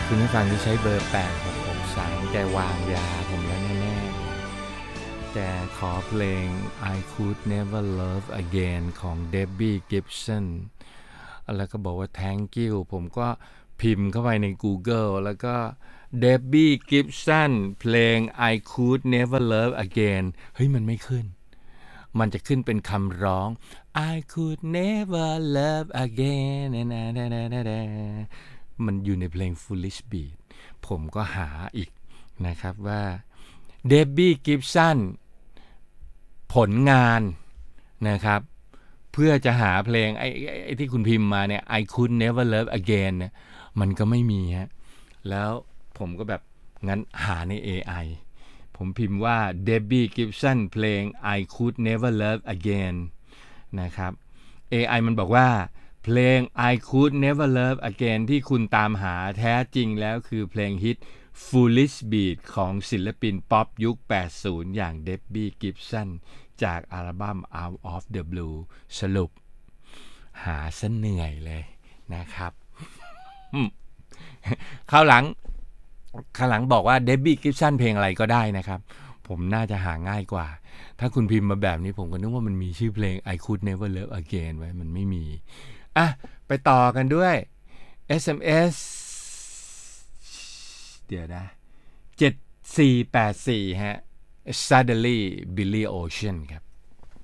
คุณผู้ฟังที่ใช้เบอร์8663แกวางยาผมแล้วแน่ๆแกขอเพลง I Could Never Love Again ของ Debbie Gibson แล้วก็บอกว่า Thank you ผมก็พิมพ์เข้าไปใน Google แล้วก็ Debbie Gibson เพลง I Could Never Love Again เฮ้ยมันไม่ขึ้นมันจะขึ้นเป็นคำร้อง I could never love again มันอยู่ในเพลง Foolish Beat ผมก็หาอีกนะครับว่า Debbie Gibson ผลงานนะครับเพื่อจะหาเพลงไอ้ที่คุณพิมพ์มาเนี่ย I could never love again เนี่ยมันก็ไม่มีฮะแล้วผมก็แบบงั้นหาใน AI ผมพิมพ์ว่า Debbie Gibson เพลง I could never love again นะครับ AI มันบอกว่าเพลง I could never love again ที่คุณตามหาแท้จริงแล้วคือเพลงฮิต Foolish Beat ของศิลปินป๊อปยุค 80 อย่าง Debbie Gibson จากอัลบั้ม Out of the Blue สรุปหาซะเหนื่อยเลยนะครับ ข้าวหลังบอกว่า Debbie Gibson เพลงอะไรก็ได้นะครับผมน่าจะหาง่ายกว่าถ้าคุณพิมพ์มาแบบนี้ผมก็นึกว่ามันมีชื่อเพลง I Could Never Love Again ไว้มันไม่มีอ่ะไปต่อกันด้วย SMS เดี๋ยวนะ7484ฮะ Suddenly Billy Ocean ครับ